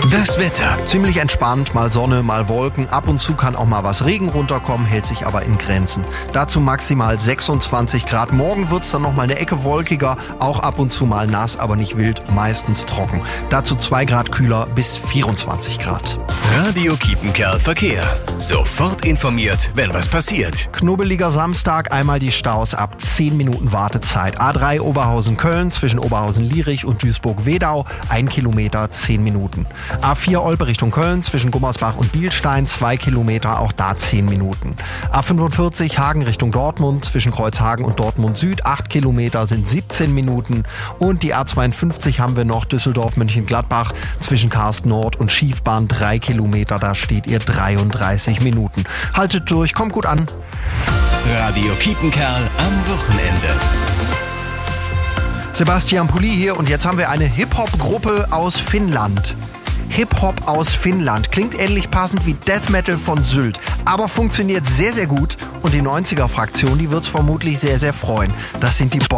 Das Wetter. Ziemlich entspannt, mal Sonne, mal Wolken. Ab und zu kann auch mal was Regen runterkommen, hält sich aber in Grenzen. Dazu maximal 26 Grad. Morgen wird's dann noch mal eine Ecke wolkiger, auch ab und zu mal nass, aber nicht wild, meistens trocken. Dazu 2 Grad kühler bis 24 Grad. Radio Kiepenkerl Verkehr. Sofort informiert, wenn was passiert. Knubbeliger Samstag, einmal die Staus ab 10 Minuten Wartezeit. A3 Oberhausen-Köln zwischen Oberhausen-Lierich und Duisburg-Wedau, 1 Kilometer, 10 Minuten. A4 Olpe Richtung Köln zwischen Gummersbach und Bielstein, 2 Kilometer, auch da 10 Minuten. A45 Hagen Richtung Dortmund zwischen Kreuzhagen und Dortmund Süd, 8 Kilometer sind 17 Minuten. Und die A52 haben wir noch, Düsseldorf-Mönchengladbach zwischen Karst Nord und Schiefbahn, 3 Kilometer, da steht ihr 33 Minuten. Haltet durch, kommt gut an. Radio Kiepenkerl am Wochenende. Sebastian Pulli hier und jetzt haben wir eine Hip-Hop-Gruppe aus Finnland. Hip-Hop aus Finnland. Klingt ähnlich passend wie Death Metal von Sylt, aber funktioniert sehr, sehr gut und die 90er-Fraktion, die wird's vermutlich sehr, sehr freuen. Das sind die